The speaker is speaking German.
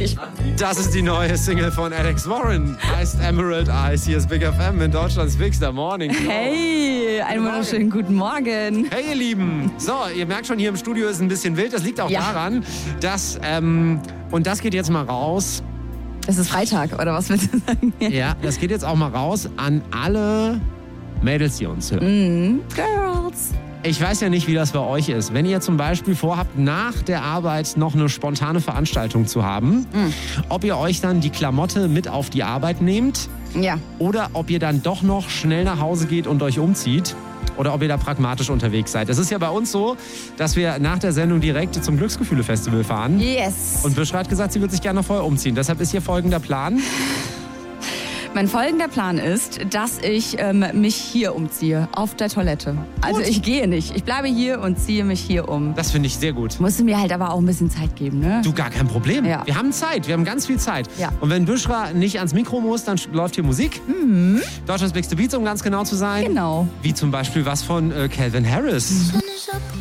nicht. Das ist die neue Single von Alex Warren. Heißt Emerald Eyes. Hier ist Big FM in Deutschlands Bigster Morning. Hey, einen wunderschönen guten Morgen. Hey ihr Lieben. So, ihr merkt schon, hier im Studio ist ein bisschen wild. Das liegt auch daran, dass, und das geht jetzt mal raus. Es ist Freitag, oder was willst du sagen? Ja, das geht jetzt auch mal raus an alle Mädels, die uns hören. Girls. Ich weiß ja nicht, wie das bei euch ist. Wenn ihr zum Beispiel vorhabt, nach der Arbeit noch eine spontane Veranstaltung zu haben, ob ihr euch dann die Klamotte mit auf die Arbeit nehmt Ja. oder ob ihr dann doch noch schnell nach Hause geht und euch umzieht oder ob ihr da pragmatisch unterwegs seid. Es ist ja bei uns so, dass wir nach der Sendung direkt zum Glücksgefühle-Festival fahren. Yes. Und Büschra hat gesagt, sie wird sich gerne noch vorher umziehen. Deshalb ist hier folgender Plan. Mein folgender Plan ist, dass ich mich hier umziehe, auf der Toilette. Also ich gehe nicht. Ich bleibe hier und ziehe mich hier um. Das finde ich sehr gut. Musst du mir halt aber auch ein bisschen Zeit geben, ne? Du, gar kein Problem. Ja. Wir haben Zeit, wir haben ganz viel Zeit. Ja. Und wenn Büschra nicht ans Mikro muss, dann läuft hier Musik. Deutschlands Bigste Beats, um ganz genau zu sein. Genau. Wie zum Beispiel was von Calvin Harris.